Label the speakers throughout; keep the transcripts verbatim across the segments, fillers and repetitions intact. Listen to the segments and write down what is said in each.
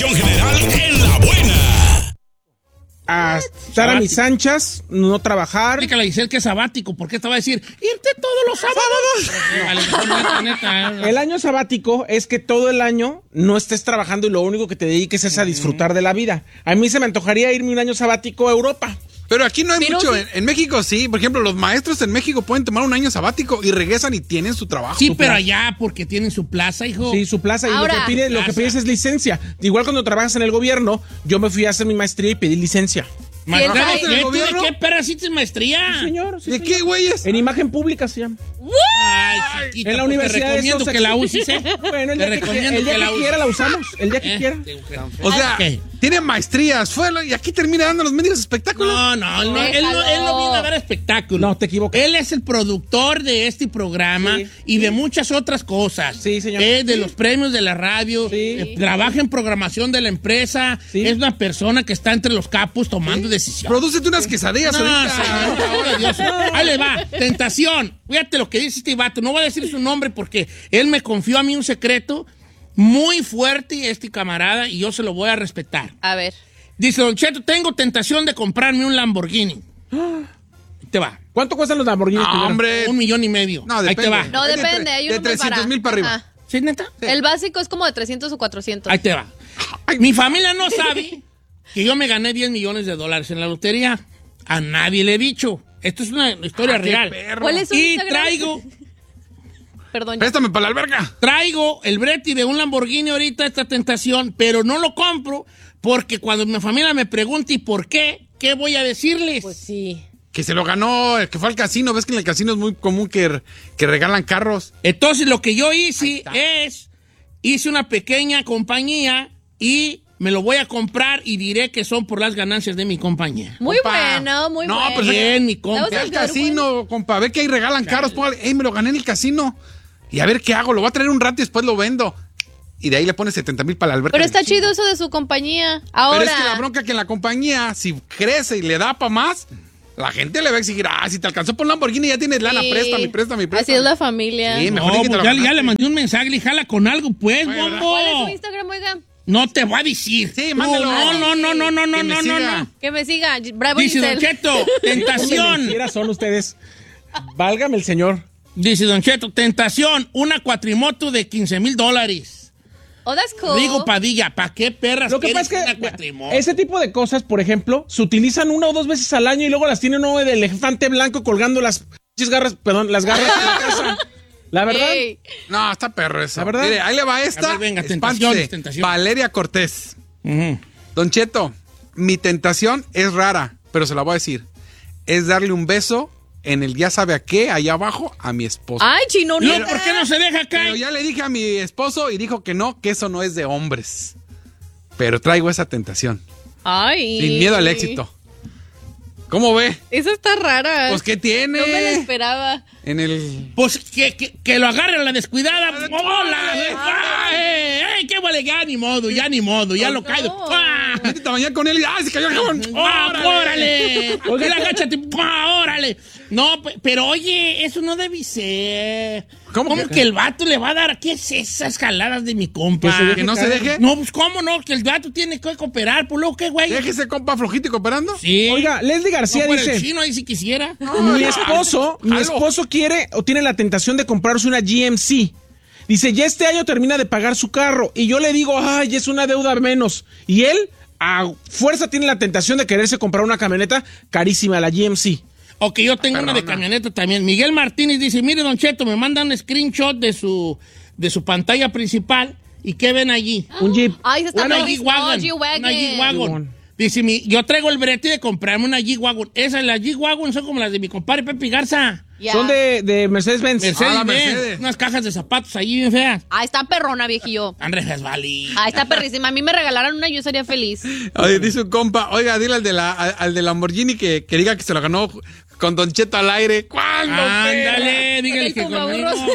Speaker 1: diversión general en la buena.
Speaker 2: A estar a mis anchas, no trabajar.
Speaker 3: Explícale a Giselle que es sabático, porque te va a decir, irte todos los sábados. Vale, neta, neta.
Speaker 2: El año sabático es que todo el año no estés trabajando y lo único que te dediques es a disfrutar de la vida. A mí se me antojaría irme un año sabático a Europa.
Speaker 4: Pero aquí no hay
Speaker 5: Pero
Speaker 4: mucho.
Speaker 5: sí.
Speaker 4: En, en México sí. Por ejemplo, los maestros en México pueden tomar un año sabático y regresan y tienen su trabajo.
Speaker 3: Sí,
Speaker 4: Su
Speaker 3: pero
Speaker 4: plaza.
Speaker 3: allá porque tienen su plaza, hijo.
Speaker 2: Sí, su plaza. Y
Speaker 5: Ahora,
Speaker 2: lo que, pide, lo que
Speaker 3: plaza.
Speaker 2: pides es licencia. Igual cuando trabajas en el gobierno, yo me fui a hacer mi maestría y pedí licencia.
Speaker 3: Maestría,
Speaker 5: ¿Tienes
Speaker 3: ¿qué?
Speaker 4: ahí?
Speaker 3: ¿Tú
Speaker 4: ¿Gobierno?
Speaker 3: ¿De qué perra hiciste maestría?
Speaker 2: Señor, sí,
Speaker 4: ¿De
Speaker 2: señor.
Speaker 4: qué, güeyes?
Speaker 2: En imagen pública se llama.
Speaker 3: Ay, chiquita,
Speaker 2: En la
Speaker 3: pues
Speaker 2: universidad
Speaker 3: te recomiendo
Speaker 2: eso se-
Speaker 3: que la uses, ¿eh?
Speaker 2: Bueno, el
Speaker 3: Te
Speaker 2: día que,
Speaker 3: recomiendo
Speaker 2: el día
Speaker 3: que la
Speaker 2: que
Speaker 3: uses.
Speaker 2: quiera la usamos. El día que
Speaker 3: ¿Eh?
Speaker 2: quiera.
Speaker 4: O sea,
Speaker 3: ¿Qué?
Speaker 4: tiene maestrías. Fue lo- y aquí termina dando los medios espectáculos.
Speaker 3: No, no, él no, él, no, él no viene a dar espectáculo.
Speaker 2: No, te equivocas.
Speaker 3: Él es el productor de este programa
Speaker 2: Sí.
Speaker 3: y de muchas otras cosas.
Speaker 2: Sí, señor.
Speaker 3: Eh, de los premios de la radio.
Speaker 2: Sí.
Speaker 3: Eh, trabaja en programación de la empresa.
Speaker 2: Sí.
Speaker 3: Es una persona que está entre los capos tomando decisiones.
Speaker 4: Prodúcete unas quesadillas
Speaker 3: No,
Speaker 4: ahorita.
Speaker 3: señor, ahora Dios. Ahí le va. Tentación. Fíjate lo que dice este vato. No voy a decir su nombre porque él me confió a mí un secreto muy fuerte, este camarada, y yo se lo voy a respetar.
Speaker 5: A ver.
Speaker 3: Dice, Don Cheto, tengo tentación de comprarme un Lamborghini. Te va.
Speaker 2: ¿Cuánto cuestan los Lamborghini?
Speaker 4: No,
Speaker 2: primero?
Speaker 4: hombre.
Speaker 3: Un millón y medio.
Speaker 4: No,
Speaker 3: Ahí
Speaker 4: depende.
Speaker 3: te va.
Speaker 5: No,
Speaker 4: Es de
Speaker 5: depende.
Speaker 4: tre-
Speaker 5: Hay
Speaker 4: de
Speaker 5: uno muy
Speaker 4: trescientos mil para arriba.
Speaker 5: Ajá.
Speaker 3: ¿Sí, neta?
Speaker 5: El básico es como de trescientos o cuatrocientos.
Speaker 3: Ahí te va. Mi familia no sabe que yo me gané diez millones de dólares en la lotería. A nadie le he dicho. Esto es una historia
Speaker 4: Ah, qué
Speaker 3: real.
Speaker 4: perro.
Speaker 5: ¿Cuál es su
Speaker 3: Y
Speaker 5: Instagram?
Speaker 3: traigo,
Speaker 5: Perdón.
Speaker 4: Préstame para la alberga.
Speaker 3: traigo el brete de un Lamborghini ahorita, esta tentación, pero no lo compro porque cuando mi familia me pregunte ¿y por qué? ¿Qué voy a decirles?
Speaker 5: Pues sí.
Speaker 4: Que se lo ganó, el que fue al casino. Ves que en el casino es muy común que, que regalan carros.
Speaker 3: Entonces lo que yo
Speaker 4: Ahí
Speaker 3: hice
Speaker 4: está.
Speaker 3: es, hice una pequeña compañía y me lo voy a comprar y diré que son por las ganancias de mi compañía.
Speaker 5: Muy
Speaker 4: Compa.
Speaker 5: bueno, muy
Speaker 4: No,
Speaker 5: bueno.
Speaker 4: pues,
Speaker 3: Bien, mi compa.
Speaker 5: That
Speaker 4: Ve
Speaker 5: was a
Speaker 4: al
Speaker 5: good
Speaker 4: casino, compa. Ve que ahí regalan carros. Póngale, ey, me lo gané en el casino. Y a ver qué hago. Lo voy a traer un rato y después lo vendo. Y de ahí le pones setenta mil para la alberca.
Speaker 5: Pero
Speaker 4: del
Speaker 5: está
Speaker 4: casino.
Speaker 5: chido eso de su compañía. Ahora.
Speaker 4: Pero es que la bronca que en la compañía, si crece y le da para más, la gente le va a exigir, ah, si te alcanzó por un Lamborghini ya tienes lana,
Speaker 5: Sí.
Speaker 4: préstame, préstame, préstame.
Speaker 5: Así es la familia.
Speaker 4: Sí, mejor
Speaker 3: No,
Speaker 4: di que te
Speaker 3: pues
Speaker 4: lo
Speaker 3: ya, ya
Speaker 4: ganaste.
Speaker 3: le mandé un mensaje, le jala con algo, pues,
Speaker 4: Bueno,
Speaker 3: bombo.
Speaker 5: ¿Cuál es su Instagram, oiga?
Speaker 3: No te voy a decir.
Speaker 4: Sí,
Speaker 3: Tú,
Speaker 4: mándalo.
Speaker 3: No, no, no, no, no, no,
Speaker 4: Que me
Speaker 3: no, no,
Speaker 4: siga.
Speaker 3: no.
Speaker 5: Que me siga. Bravo
Speaker 3: Dice Don
Speaker 5: Giselle.
Speaker 3: Cheto, tentación.
Speaker 2: Mentiras son ustedes. Válgame el señor.
Speaker 3: Dice Don Cheto, tentación, una cuatrimoto de quince mil dólares.
Speaker 5: Oh, that's cool.
Speaker 3: Digo, Padilla, ¿para qué perras
Speaker 2: Lo que
Speaker 3: quieres
Speaker 2: pasa es
Speaker 3: una
Speaker 2: que
Speaker 3: cuatrimoto?
Speaker 2: ese tipo de cosas, por ejemplo, se utilizan una o dos veces al año y luego las tiene uno de elefante blanco colgando las pinches garras, perdón, las garras de la casa. La verdad.
Speaker 5: Ey.
Speaker 4: No, está perro eso.
Speaker 2: La verdad.
Speaker 4: Mire, ahí le va esta.
Speaker 3: A ver, venga,
Speaker 4: Espántese.
Speaker 3: tentaciones, tentaciones.
Speaker 4: Valeria Cortés.
Speaker 3: Ujú.
Speaker 4: Don Cheto, mi tentación es rara, pero se la voy a decir. Es darle un beso en el ya sabe a qué, allá abajo, a mi esposo.
Speaker 5: Ay, chino,
Speaker 3: No,
Speaker 5: neta.
Speaker 3: ¿por qué no se deja
Speaker 4: Pero
Speaker 3: caer?
Speaker 4: ya le dije a mi esposo y dijo que no, que eso no es de hombres. Pero traigo esa tentación.
Speaker 5: Ay.
Speaker 4: Sin miedo al éxito. ¿Cómo ve?
Speaker 5: Esa está rara.
Speaker 4: Pues, ¿qué tiene?
Speaker 5: No me la esperaba.
Speaker 4: En el...
Speaker 3: Pues que, que, que lo agarre a la descuidada. ¡Hola! ¡Ay! ¡Ay! ¡Qué vale! Ya ni modo, ya ni modo, ya lo cae. ¡Ah!
Speaker 4: Métete a bañar con él y ¡ay, se cayó el jabón!
Speaker 3: ¡Ah, órale! ¡Órale! ¡Agáchate! ¡Ah, órale! No, pe- pero oye, eso no debe ser.
Speaker 4: ¿Cómo
Speaker 3: ¿Cómo
Speaker 4: que-
Speaker 3: que el vato le va a dar? ¿Qué es esas jaladas de mi compa?
Speaker 2: Que se
Speaker 4: ¿Que no se deje?
Speaker 3: No, pues cómo no, que el vato tiene que cooperar, pues luego qué, güey.
Speaker 4: Déjese, compa, flojito y cooperando.
Speaker 3: Sí.
Speaker 2: Oiga, Leslie García
Speaker 3: no fuera
Speaker 2: dice,
Speaker 3: el chino ahí si quisiera.
Speaker 2: mi esposo, mi
Speaker 4: Jalo.
Speaker 2: esposo quiere o tiene la tentación de comprarse una G M C. Dice, ya este año termina de pagar su carro. Y yo le digo, ay, es una deuda menos. Y él, a fuerza, tiene la tentación de quererse comprar una camioneta carísima, la G M C.
Speaker 3: O que yo tengo una de
Speaker 4: Perrona.
Speaker 3: camioneta también. Miguel Martínez dice, mire, Don Cheto, me manda un screenshot de su, de su pantalla principal. ¿Y qué ven allí?
Speaker 2: Un Jeep.
Speaker 5: Ay, esa está
Speaker 3: Una
Speaker 5: padrísimo.
Speaker 3: G-Wagon.
Speaker 5: G-Wagon.
Speaker 3: Una G-Wagon.
Speaker 2: G-Wagon.
Speaker 3: Dice, mi, yo traigo el brete de comprarme una G-Wagon. Esas, las G-Wagon son como las de mi compadre Pepe Garza.
Speaker 5: Ya.
Speaker 2: Son de, de Mercedes-Benz.
Speaker 3: Mercedes,
Speaker 4: Ah, la
Speaker 3: Benz.
Speaker 4: Mercedes.
Speaker 3: Unas cajas de zapatos ahí bien feas.
Speaker 5: Ah, está perrona, viejillo.
Speaker 3: Están rejas, vale.
Speaker 5: Ah, está perrísima. A mí me regalaron una, yo sería feliz.
Speaker 4: Oye, dice un compa, oiga, dile al de la, al, al de Lamborghini que, que diga que se lo ganó con Don Cheto al aire. ¿Cuándo?
Speaker 3: Ándale, dígale
Speaker 5: El
Speaker 3: que
Speaker 5: tumbaburros.
Speaker 3: conmigo.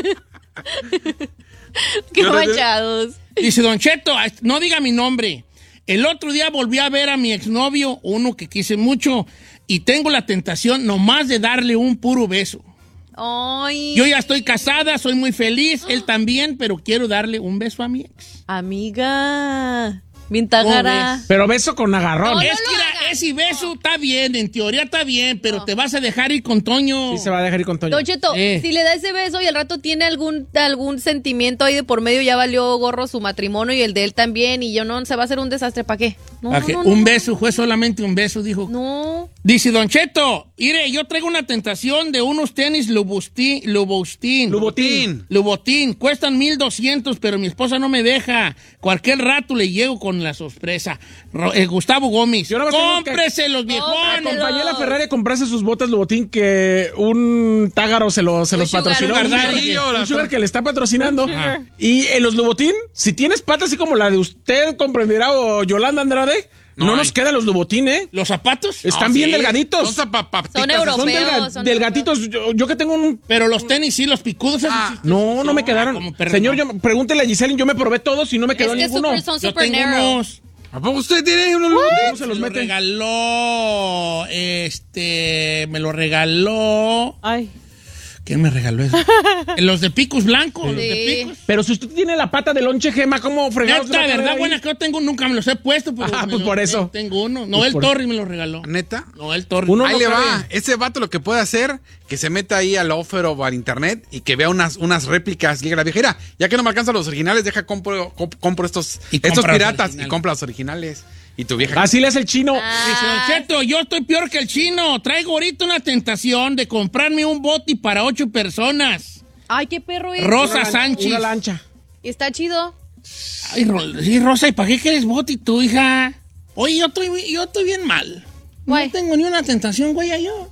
Speaker 5: Qué
Speaker 4: Yo no sé.
Speaker 5: manchados.
Speaker 3: Dice, Don Cheto, no diga mi nombre. El otro día volví a ver a mi exnovio, uno que quise mucho, y tengo la tentación nomás de darle un puro beso.
Speaker 5: Ay.
Speaker 3: Yo ya estoy casada, soy muy feliz, él también, pero quiero darle un beso a mi ex.
Speaker 5: Amiga. Bien tagara.
Speaker 2: Pero beso con agarrón.
Speaker 5: No,
Speaker 3: Es
Speaker 5: no
Speaker 3: que
Speaker 5: lo
Speaker 3: era-
Speaker 5: hagas.
Speaker 3: ese beso está bien, en teoría está bien, pero
Speaker 5: No.
Speaker 3: te vas a dejar ir con Toño.
Speaker 2: Sí se va a dejar ir con Toño.
Speaker 5: Don Cheto,
Speaker 3: Eh.
Speaker 5: si le da ese beso y al rato tiene algún algún sentimiento ahí de por medio, ya valió gorro su matrimonio y el de él también, y yo no, se va a hacer un desastre, ¿para qué? No,
Speaker 3: ¿A
Speaker 5: no,
Speaker 3: qué?
Speaker 5: no,
Speaker 3: Un
Speaker 5: no.
Speaker 3: beso, fue solamente un beso, dijo.
Speaker 5: No.
Speaker 3: Dice Don Cheto, mire, yo traigo una tentación de unos tenis Lubustin, Lubustin.
Speaker 2: Lubotín.
Speaker 3: Lubotín, cuestan mil doscientos, pero mi esposa no me deja. Cualquier rato le llego con la sorpresa. Ro- eh, Gustavo Gómez,
Speaker 2: Yo nada más tengo que-
Speaker 3: cómprese los viejones.
Speaker 5: Cómpratelo.
Speaker 2: Acompañé a la Ferrari a comprarse sus botas Lubotín que un tágaro se, lo, se
Speaker 5: Un
Speaker 2: los
Speaker 5: sugar,
Speaker 2: patrocinó.
Speaker 5: un
Speaker 2: Un
Speaker 3: sugar.
Speaker 2: sugar, un sugar que le está patrocinando.
Speaker 5: sugar.
Speaker 2: Y en los Lubotín, si tienes patas así como la de usted, comprenderá, o Yolanda Andrade, no,
Speaker 4: No
Speaker 2: nos
Speaker 4: hay.
Speaker 2: quedan los Lubotín, ¿eh?
Speaker 3: ¿Los zapatos?
Speaker 2: Están
Speaker 4: No,
Speaker 2: bien
Speaker 4: sí,
Speaker 2: delgaditos.
Speaker 4: Son zapapapitas.
Speaker 5: Son
Speaker 2: Son
Speaker 5: europeos.
Speaker 2: delga-
Speaker 5: son
Speaker 2: delgaditos. Yo, yo que tengo un...
Speaker 3: Pero los tenis sí, los picudos. esos
Speaker 4: Ah,
Speaker 3: sí.
Speaker 2: No, no me
Speaker 3: Ah,
Speaker 2: quedaron.
Speaker 3: como perro,
Speaker 2: Señor,
Speaker 3: no.
Speaker 2: yo, pregúntele a Giselle, yo me probé todos y no me quedó
Speaker 5: Es que
Speaker 2: ninguno.
Speaker 5: super, son
Speaker 3: Yo
Speaker 5: super
Speaker 3: tengo
Speaker 5: narrow.
Speaker 3: unos.
Speaker 4: ¿A poco usted tiene unos
Speaker 2: ¿Cómo se
Speaker 3: Me
Speaker 2: los
Speaker 3: lo
Speaker 2: mete?
Speaker 3: regaló, este, me lo regaló.
Speaker 5: Ay.
Speaker 3: ¿Quién me regaló eso? Los de picos blancos, los de
Speaker 5: Sí.
Speaker 3: picos.
Speaker 2: Pero si usted tiene la pata de lonche, Gema, ¿cómo fregados?
Speaker 3: Neta,
Speaker 2: va a poner
Speaker 3: verdad
Speaker 2: ahí?
Speaker 3: buena que yo tengo, nunca me los he puesto, pero
Speaker 2: Ah,
Speaker 3: me
Speaker 2: pues
Speaker 3: lo-
Speaker 2: por eso.
Speaker 3: tengo uno.
Speaker 2: Pues
Speaker 3: Noel
Speaker 2: por-
Speaker 3: Torres me lo regaló.
Speaker 4: ¿Neta?
Speaker 3: Noel Torres.
Speaker 2: Uno
Speaker 4: Ahí
Speaker 2: no
Speaker 4: le
Speaker 2: cabe.
Speaker 4: va. Ese vato lo que puede hacer, que se meta ahí al offer o al internet y que vea unas, unas réplicas. Y diga la vieja, mira, ya que no me alcanzan los originales, deja compro, comp- compro estos,
Speaker 3: Y
Speaker 4: estos
Speaker 3: compra los
Speaker 4: piratas
Speaker 3: originales.
Speaker 4: y compra los originales. Y tu vieja...
Speaker 2: Así le hace el chino.
Speaker 3: Dice, Don Cheto, yo estoy peor que el chino. Traigo ahorita una tentación de comprarme un bote para ocho personas.
Speaker 5: Ay, qué perro es.
Speaker 3: Rosa
Speaker 2: Una lan-
Speaker 3: Sánchez.
Speaker 2: Una lancha.
Speaker 5: Está chido.
Speaker 3: Ay, Ro- sí, Rosa, ¿y para qué quieres bote tú, hija? Oye, yo estoy, yo estoy bien mal.
Speaker 5: Guay.
Speaker 3: No tengo ni una tentación, güey, yo.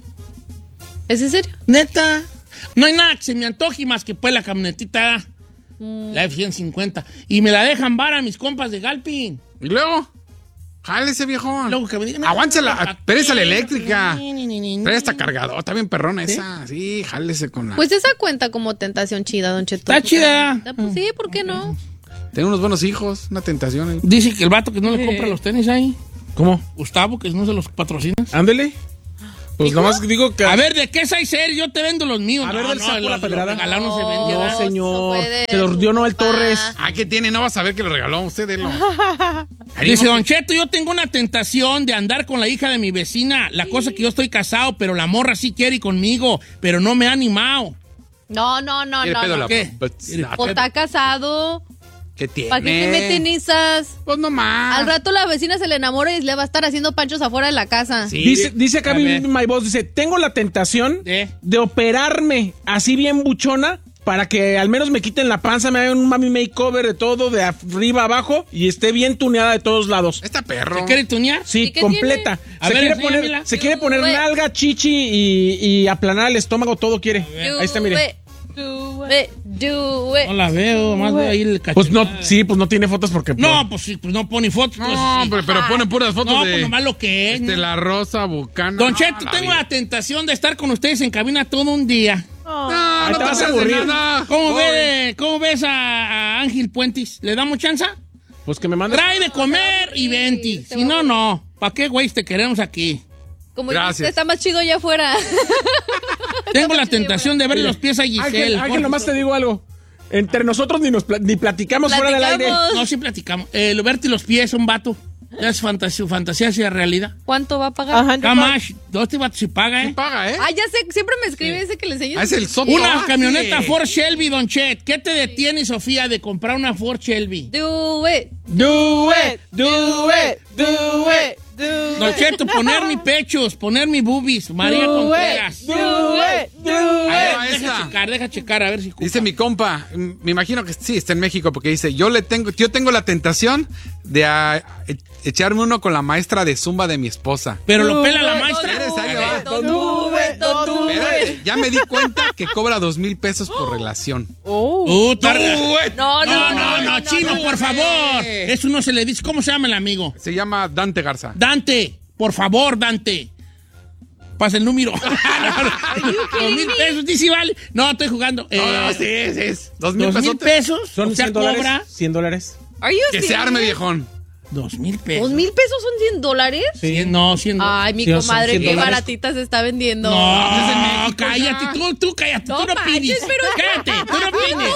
Speaker 5: ¿Es en serio?
Speaker 3: Neta. No hay nada que se me antoje más que pues la camionetita.
Speaker 5: Mm.
Speaker 3: La F ciento cincuenta. Y me la dejan vara mis compas de Galpin.
Speaker 4: Y luego, jálese, viejón.
Speaker 3: Luego que me digan,
Speaker 4: Aguántela,
Speaker 3: ¿para qué?
Speaker 4: pero esa la eléctrica.
Speaker 3: Ni, ni, ni, ni.
Speaker 4: Trae esta cargadora, está bien perrona esa. Sí, jálese con la...
Speaker 5: Pues esa cuenta como tentación chida, Don Cheto.
Speaker 3: Está chida.
Speaker 5: Está- pues sí, ¿por qué no?
Speaker 4: Tiene unos buenos hijos, una tentación. ahí.
Speaker 3: Dice que el vato que no le compra los tenis ahí.
Speaker 2: ¿Cómo?
Speaker 3: Gustavo, que no se los patrocina.
Speaker 2: Ándele. Pues nomás digo que...
Speaker 3: A ver, ¿de qué es ser? Yo te vendo los míos.
Speaker 2: A ver, del saco la
Speaker 3: los- los
Speaker 2: pedrada.
Speaker 3: regalados no se venden.
Speaker 2: No,
Speaker 3: ¿verdad?
Speaker 2: señor.
Speaker 5: puede,
Speaker 2: Se los dio Noel
Speaker 5: papá.
Speaker 2: Torres.
Speaker 4: Ah, ¿qué tiene? No vas a ver que lo regaló usted, délo.
Speaker 3: Dice Don Cheto, yo tengo una tentación de andar con la hija de mi vecina. La cosa que yo estoy casado, pero la morra sí quiere ir conmigo, pero no me ha animado.
Speaker 5: No, no, no,
Speaker 4: ¿Qué
Speaker 5: no.
Speaker 4: pedo
Speaker 5: no.
Speaker 4: la-
Speaker 3: ¿Qué?
Speaker 4: Pues,
Speaker 5: O está casado.
Speaker 4: ¿Qué tiene?
Speaker 5: ¿Para qué se meten esas?
Speaker 4: Pues nomás.
Speaker 5: Al rato la vecina se le enamora y le va a estar haciendo panchos afuera de la casa.
Speaker 4: Sí.
Speaker 2: Dice, dice acá
Speaker 3: A ver.
Speaker 2: mi My Boss, dice, tengo la tentación
Speaker 3: ¿De?
Speaker 2: de operarme así bien buchona para que al menos me quiten la panza, me hagan un mami makeover de todo, de arriba a abajo, y esté bien tuneada de todos lados.
Speaker 4: Esta perro.
Speaker 3: ¿Se quiere tuñar?
Speaker 2: Sí,
Speaker 5: ¿Y qué
Speaker 2: completa.
Speaker 3: tiene? A
Speaker 2: Se,
Speaker 3: ver,
Speaker 2: quiere
Speaker 3: enséñamela.
Speaker 2: poner, se quiere poner
Speaker 5: Güey.
Speaker 2: nalga, chichi y, y aplanar el estómago, todo quiere. Ahí está, mire.
Speaker 5: Do it, do it, do it.
Speaker 3: No la veo, más veo ahí el cachete.
Speaker 2: Pues no, sí, pues no tiene fotos porque...
Speaker 3: No, pues sí, pues no pone fotos. pues,
Speaker 4: No,
Speaker 3: sí.
Speaker 4: pero, pero ponen puras fotos
Speaker 3: No,
Speaker 4: de...
Speaker 3: pues nomás lo que es.
Speaker 4: de
Speaker 3: ¿no?
Speaker 4: la Rosa Bucana.
Speaker 3: Don
Speaker 4: No,
Speaker 3: Cheto,
Speaker 4: la
Speaker 3: tengo
Speaker 4: vida.
Speaker 3: la tentación de estar con ustedes en cabina todo un día.
Speaker 4: No,
Speaker 2: Ahí
Speaker 4: no
Speaker 2: te
Speaker 4: te
Speaker 2: vas a
Speaker 4: vas a
Speaker 2: aburrir.
Speaker 4: nada.
Speaker 3: ¿Cómo,
Speaker 4: Pobre.
Speaker 3: ve, ¿Cómo ves a, a Ángel Puentis? ¿Le damos chance?
Speaker 2: Pues que me mande...
Speaker 3: Trae de comer y venti. Si no, no. ¿Para qué, güey, te queremos aquí?
Speaker 5: Como
Speaker 4: Gracias.
Speaker 5: dices, está más chido allá afuera.
Speaker 3: Tengo la tentación de ver los pies a Giselle.
Speaker 2: Ángel, Ángel,
Speaker 3: Jorge.
Speaker 2: nomás te digo algo. Entre nosotros ni nos pla- ni platicamos, fuera del aire.
Speaker 5: Platicamos.
Speaker 3: No, sí platicamos. Eh, lo verte los pies, un vato. Ya es fantasía, fantasía hacia realidad.
Speaker 5: ¿Cuánto va a pagar?
Speaker 3: Camash, dos te vatos se paga,
Speaker 4: Sí
Speaker 3: ¿eh?
Speaker 4: paga, ¿eh?
Speaker 5: Ah, ya sé, siempre me escribe ese que le enseñas.
Speaker 4: Ah, es el soto.
Speaker 3: Una
Speaker 4: Ah,
Speaker 3: camioneta
Speaker 4: sí.
Speaker 3: Ford Shelby, Don Chet. ¿Qué te detiene, Sofía, de comprar una Ford Shelby?
Speaker 5: Do it.
Speaker 2: Do it, do it, do it, do
Speaker 3: Don Cheto, poner mis pechos, poner mis boobies. María Contreras.
Speaker 2: do it, do
Speaker 3: A ver,
Speaker 4: Ah,
Speaker 3: deja
Speaker 4: esa.
Speaker 3: checar, deja checar, a ver si...
Speaker 4: Dice mi compa, mm, me imagino que sí, está en México, porque dice, yo le tengo, yo tengo la tentación de ah, e- echarme uno con la maestra de Zumba de mi esposa.
Speaker 3: Pero lo pela la maestra.
Speaker 4: Eres, ahí
Speaker 3: A
Speaker 4: va.
Speaker 3: ver,
Speaker 5: Don't do it, don't do it.
Speaker 4: Espérate, ya me di cuenta que cobra dos mil pesos por relación.
Speaker 3: Uh, tar-
Speaker 5: No,
Speaker 3: No, no, no, chino, por favor. Eso no se le dice. ¿Cómo se llama el amigo?
Speaker 4: Se llama Dante Garza.
Speaker 3: Dante, por favor, Dante. Pasa el número. Dos mil pesos, dice, vale. No, estoy jugando. Eh,
Speaker 4: No, no, sí, sí, es. Dos mil
Speaker 3: Dos mil
Speaker 4: pesos.
Speaker 3: pesos.
Speaker 2: Son
Speaker 3: o sea,
Speaker 2: cien dólares.
Speaker 3: cobra
Speaker 2: cien dólares.
Speaker 5: Are you
Speaker 4: Que se
Speaker 5: serious?
Speaker 4: arme, viejón.
Speaker 3: dos mil pesos.
Speaker 5: ¿Dos mil pesos son cien dólares?
Speaker 3: Cien, no, cien.
Speaker 5: Ay, mi
Speaker 2: Sí, son
Speaker 5: comadre,
Speaker 2: cien
Speaker 5: qué
Speaker 2: dólares.
Speaker 5: baratita se está vendiendo.
Speaker 3: No,
Speaker 4: es en México,
Speaker 3: cállate,
Speaker 4: ya.
Speaker 3: tú, tú cállate,
Speaker 5: No
Speaker 3: tú no
Speaker 5: manches,
Speaker 3: pides.
Speaker 5: pero-
Speaker 3: Cállate, tú no pides.
Speaker 5: dólares?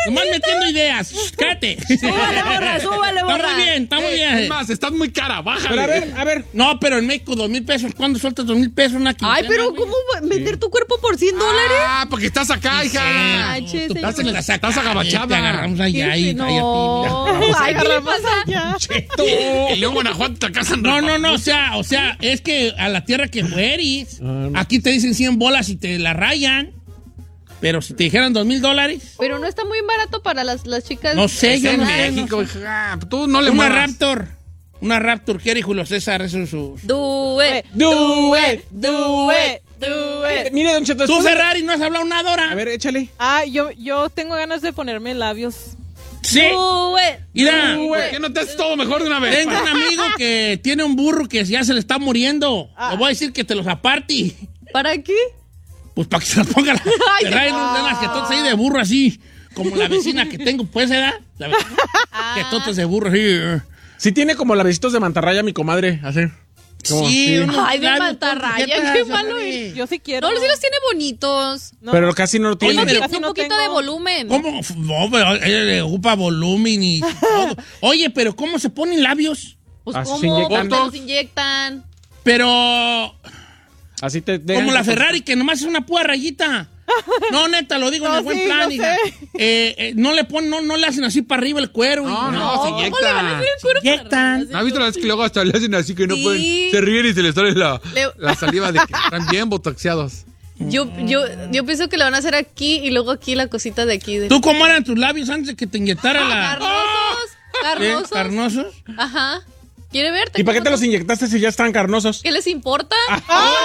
Speaker 3: Nomás metiendo ideas. Cállate.
Speaker 5: Súbale, borra, súbale, borra.
Speaker 3: Está muy bien, está muy bien.
Speaker 4: Es más, estás muy cara, bájale.
Speaker 2: Pero a ver, a ver.
Speaker 3: No, pero en México, dos mil pesos. ¿Cuándo sueltas dos mil pesos una quincena?
Speaker 5: Ay, pero
Speaker 3: güey?
Speaker 5: ¿cómo va- vender tu cuerpo por cien dólares?
Speaker 4: Ah, porque estás acá, hija.
Speaker 5: Ay, che,
Speaker 3: Tú
Speaker 5: señor.
Speaker 3: estás en la saca-
Speaker 4: Estás agabachada.
Speaker 3: Te agarramos allá y
Speaker 5: No. Ay, ¿qué le pasa?
Speaker 4: Y luego Guanajuato te casan.
Speaker 3: No, no, no, o sea, o sea, es que a la tierra que fueres, aquí te dicen cien bolas y te la rayan, pero si te dijeran dos mil dólares,
Speaker 5: Pero no está muy barato para las, las chicas.
Speaker 3: no sé,
Speaker 4: Es
Speaker 3: yo
Speaker 4: en
Speaker 3: no sé,
Speaker 4: México,
Speaker 3: no sé.
Speaker 4: hija. Tú no le
Speaker 3: Una
Speaker 4: muevas.
Speaker 3: Raptor, una Raptor, quiere Julio César, eso es su...
Speaker 5: Do it,
Speaker 2: Do it,
Speaker 5: do it, do
Speaker 2: Eh,
Speaker 5: it.
Speaker 2: Mire, Don Cheto,
Speaker 3: Tú,
Speaker 2: después de-
Speaker 3: Ferrari, no has hablado nada ahora.
Speaker 2: A ver, échale.
Speaker 6: Ah, yo, yo tengo ganas de ponerme labios.
Speaker 3: Sí,
Speaker 5: Do it.
Speaker 3: mira,
Speaker 4: ¿Por qué no te haces todo mejor de una vez?
Speaker 3: tengo un amigo que tiene un burro que ya se le está muriendo. Le voy a decir que te los aparte.
Speaker 5: ¿Para qué?
Speaker 3: Pues para que se los ponga la
Speaker 5: Ay,
Speaker 3: Ferrari, no de las que totas ahí de burro así, como la vecina que tengo, pues, ¿verdad? La vecina que totas de burro así.
Speaker 2: Sí tiene como labecitos de mantarraya mi comadre, así. Como-
Speaker 3: Sí,
Speaker 2: sí.
Speaker 3: unos
Speaker 5: Ay, de
Speaker 3: labios
Speaker 5: mantarraya,
Speaker 3: con tarjetas,
Speaker 5: qué malo
Speaker 3: Ferrari.
Speaker 5: es.
Speaker 6: Yo sí quiero.
Speaker 5: No, sí los tiene bonitos.
Speaker 6: No.
Speaker 2: Pero casi no lo tiene.
Speaker 3: Oye, pero-
Speaker 6: Casi
Speaker 5: un
Speaker 6: no
Speaker 5: poquito
Speaker 6: tengo.
Speaker 5: de volumen.
Speaker 3: ¿Cómo? No, pero a ella le ocupa volumen y todo. Oye, pero ¿cómo se ponen labios?
Speaker 5: Pues
Speaker 2: Así
Speaker 5: cómo,
Speaker 2: se inyectan.
Speaker 5: pues te los inyectan.
Speaker 3: Pero
Speaker 2: Así te dejan
Speaker 3: como la
Speaker 2: que-
Speaker 3: Ferrari, que nomás es una pura rayita. No, neta, lo digo en
Speaker 6: No,
Speaker 3: el buen
Speaker 6: sí,
Speaker 3: plan,
Speaker 6: yo
Speaker 3: hija.
Speaker 6: sé.
Speaker 3: Eh, eh, no le ponen, no, no le hacen así para arriba el cuero.
Speaker 4: No,
Speaker 3: hija.
Speaker 4: no, se
Speaker 5: ¿Cómo le van a
Speaker 4: inyecta.
Speaker 5: hacer el cuero para
Speaker 3: Inyectan.
Speaker 5: arriba?
Speaker 4: ¿No has visto la vez que luego hasta le hacen así que no
Speaker 5: Sí.
Speaker 4: pueden? Se ríen y se les sale la,
Speaker 5: Le-
Speaker 4: la saliva de que están bien botoxeados.
Speaker 5: Yo, yo, yo pienso que lo van a hacer aquí y luego aquí la cosita de aquí. De...
Speaker 3: ¿Tú cómo eran tus labios antes de que te inyectara la...
Speaker 5: Carnosos,
Speaker 3: ¿Qué?
Speaker 5: carnosos.
Speaker 3: ¿Carnosos?
Speaker 5: Ajá. ¿Quiere ver?
Speaker 2: ¿Y para qué te los inyectaste si ya están carnosos?
Speaker 5: ¿Qué les importa?
Speaker 3: Ah,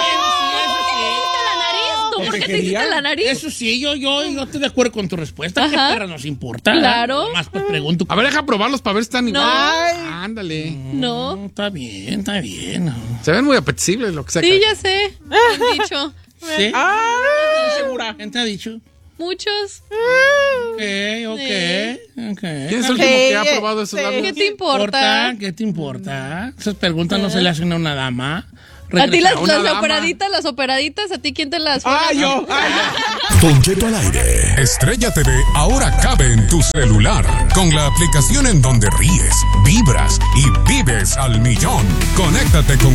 Speaker 5: ¿Tú por qué te
Speaker 2: ¿Te
Speaker 5: hiciste
Speaker 2: querían?
Speaker 5: la nariz?
Speaker 3: Eso sí, yo, yo, yo estoy de acuerdo con tu respuesta. ¿Qué
Speaker 5: Ajá.
Speaker 3: perra nos importa?
Speaker 5: Claro.
Speaker 3: Más pues pregunto.
Speaker 4: A ver, deja probarlos para ver si están
Speaker 5: No.
Speaker 4: igual. Ándale.
Speaker 5: No.
Speaker 3: No, está bien, está bien.
Speaker 4: Se ven muy apetecibles lo que sea.
Speaker 5: Sí, ya sé. Me han dicho.
Speaker 3: ¿Sí?
Speaker 2: ¡Ah! Segura.
Speaker 3: ¿Quién te ha dicho?
Speaker 5: Muchos.
Speaker 3: Ok, ok, ok.
Speaker 4: ¿Quién es el último
Speaker 6: Sí,
Speaker 4: que ha
Speaker 6: eh,
Speaker 4: probado esos
Speaker 6: sí.
Speaker 4: labios?
Speaker 5: ¿Qué te importa?
Speaker 3: ¿Qué te importa? Esas preguntas no se le hacen a una dama.
Speaker 5: A ti las,
Speaker 4: Regresa una
Speaker 5: las
Speaker 4: dama.
Speaker 5: operaditas, las operaditas, ¿a ti quién te las fue?
Speaker 2: ¡Ah, yo! ¡Ah, yo!
Speaker 1: Don Cheto al aire.
Speaker 7: Estrella T V ahora cabe en tu celular con la aplicación en donde ríes, vibras y vives al millón. Conéctate con